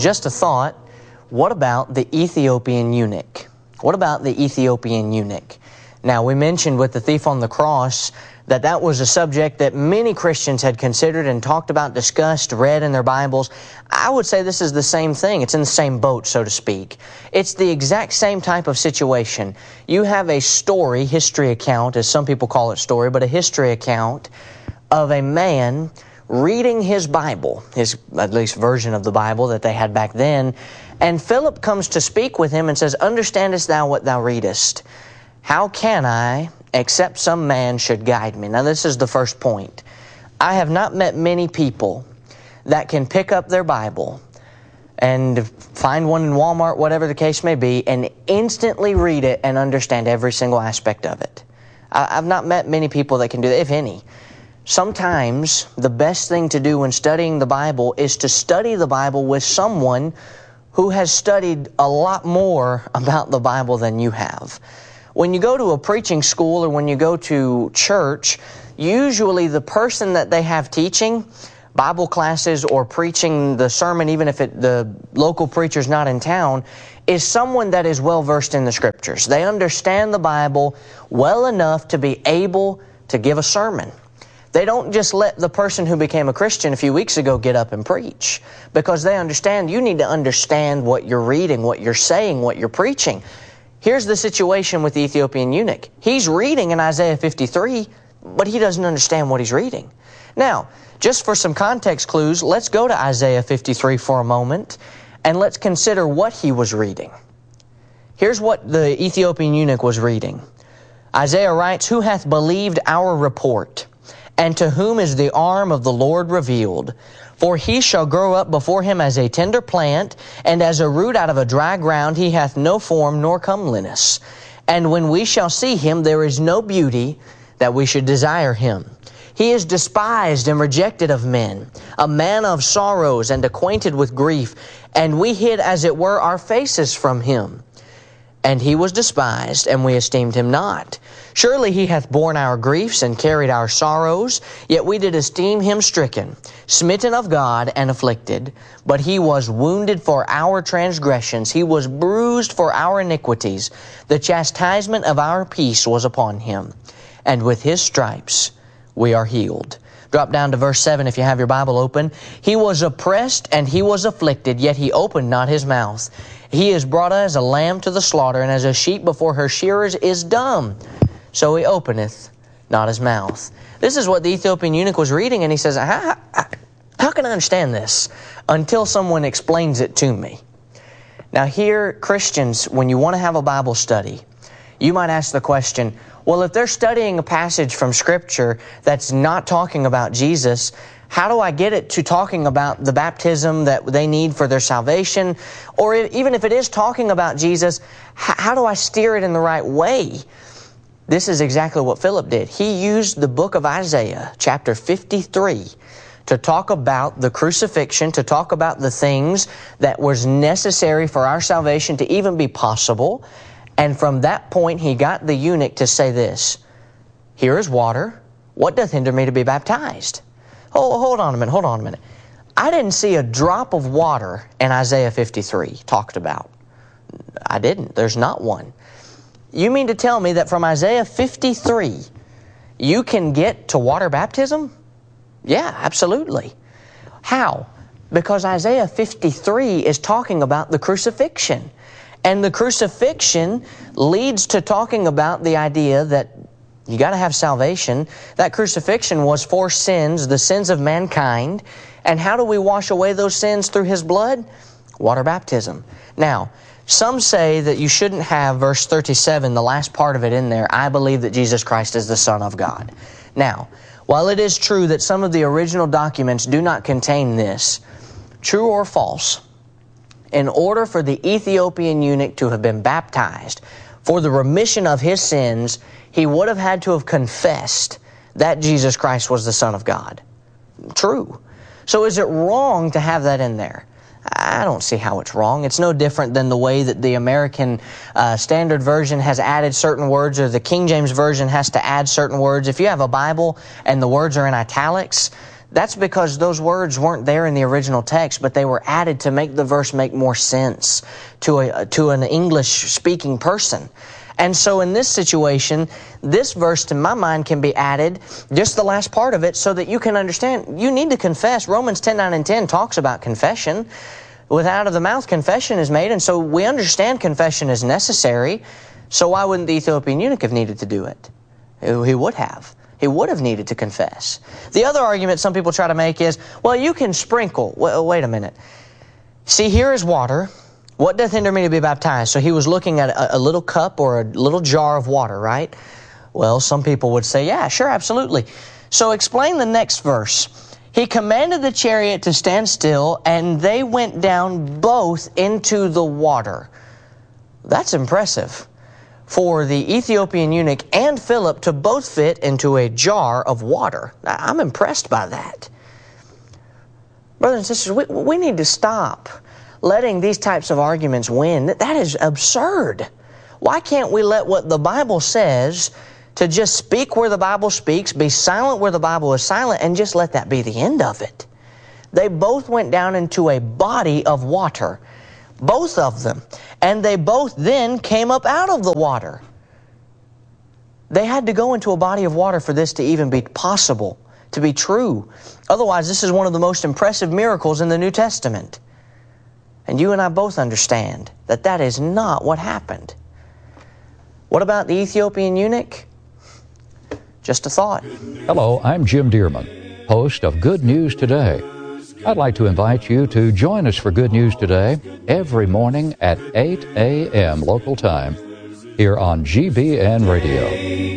just a thought, what about the Ethiopian eunuch? What about the Ethiopian eunuch? Now, we mentioned with the thief on the cross that was a subject that many Christians had considered and talked about, discussed, read in their Bibles. I would say this is the same thing. It's in the same boat, so to speak. It's the exact same type of situation. You have a story, history account, as some people call it story, but a history account of a man reading his Bible, his at least version of the Bible that they had back then, and Philip comes to speak with him and says, "Understandest thou what thou readest? How can I, except some man should guide me?" Now this is the first point. I have not met many people that can pick up their Bible and find one in Walmart, whatever the case may be, and instantly read it and understand every single aspect of it. I've not met many people that can do that, if any. Sometimes the best thing to do when studying the Bible is to study the Bible with someone who has studied a lot more about the Bible than you have. When you go to a preaching school or when you go to church, usually the person that they have teaching Bible classes or preaching the sermon, even if the local preacher's not in town, is someone that is well versed in the Scriptures. They understand the Bible well enough to be able to give a sermon. They don't just let the person who became a Christian a few weeks ago get up and preach, because they understand you need to understand what you're reading, what you're saying, what you're preaching. Here's the situation with the Ethiopian eunuch. He's reading in Isaiah 53, but he doesn't understand what he's reading. Now, just for some context clues, let's go to Isaiah 53 for a moment, and let's consider what he was reading. Here's what the Ethiopian eunuch was reading. Isaiah writes, "Who hath believed our report? And to whom is the arm of the Lord revealed? For he shall grow up before him as a tender plant, and as a root out of a dry ground. He hath no form nor comeliness. And when we shall see him, there is no beauty that we should desire him. He is despised and rejected of men, a man of sorrows and acquainted with grief. And we hid, as it were, our faces from him. And he was despised, and we esteemed him not. Surely he hath borne our griefs and carried our sorrows, yet we did esteem him stricken, smitten of God, and afflicted. But he was wounded for our transgressions, he was bruised for our iniquities. The chastisement of our peace was upon him, and with his stripes we are healed." Drop down to verse 7 if you have your Bible open. "He was oppressed and he was afflicted, yet he opened not his mouth. He is brought as a lamb to the slaughter, and as a sheep before her shearers is dumb, so he openeth not his mouth." This is what the Ethiopian eunuch was reading, and he says, how can I understand this until someone explains it to me? Now here, Christians, when you want to have a Bible study, you might ask the question, well, if they're studying a passage from Scripture that's not talking about Jesus, how do I get it to talking about the baptism that they need for their salvation? Or even if it is talking about Jesus, how do I steer it in the right way? This is exactly what Philip did. He used the book of Isaiah, chapter 53, to talk about the crucifixion, to talk about the things that was necessary for our salvation to even be possible. And from that point, he got the eunuch to say this, "Here is water. What doth hinder me to be baptized?" Oh, hold on a minute. I didn't see a drop of water in Isaiah 53 talked about. I didn't. There's not one. You mean to tell me that from Isaiah 53, you can get to water baptism? Yeah, absolutely. How? Because Isaiah 53 is talking about the crucifixion. And the crucifixion leads to talking about the idea that you got to have salvation. That crucifixion was for sins, the sins of mankind. And how do we wash away those sins through His blood? Water baptism. Now, some say that you shouldn't have verse 37, the last part of it in there, "I believe that Jesus Christ is the Son of God." Now, while it is true that some of the original documents do not contain this, true or false, in order for the Ethiopian eunuch to have been baptized for the remission of his sins, he would have had to have confessed that Jesus Christ was the Son of God. True. So is it wrong to have that in there? I don't see how it's wrong. It's no different than the way that the American Standard Version has added certain words, or the King James Version has to add certain words. If you have a Bible and the words are in italics, That's because those words weren't there in the original text, but they were added to make the verse make more sense to an English-speaking person. And so in this situation, this verse, to my mind, can be added, just the last part of it, so that you can understand, you need to confess. Romans 10:9 and 10 talks about confession. With out of the mouth, confession is made, and so we understand confession is necessary. So why wouldn't the Ethiopian eunuch have needed to do it? He would have. He would have needed to confess. The other argument some people try to make is, well, you can sprinkle. Well, wait a minute. See, here is water. What doth hinder me to be baptized? So he was looking at a little cup or a little jar of water, right? Well, some people would say, yeah, sure, absolutely. So explain the next verse. He commanded the chariot to stand still, and they went down both into the water. That's impressive. For the Ethiopian eunuch and Philip to both fit into a jar of water. I'm impressed by that. Brothers and sisters, we need to stop letting these types of arguments win. That is absurd. Why can't we let what the Bible says to just speak where the Bible speaks, be silent where the Bible is silent, and just let that be the end of it? They both went down into a body of water. Both of them. And they both then came up out of the water. They had to go into a body of water for this to even be possible, to be true. Otherwise, this is one of the most impressive miracles in the New Testament. And you and I both understand that that is not what happened. What about the Ethiopian eunuch? Just a thought. Hello, I'm Jim Dearman, host of Good News Today. I'd like to invite you to join us for Good News Today every morning at 8 a.m. local time here on GBN Radio.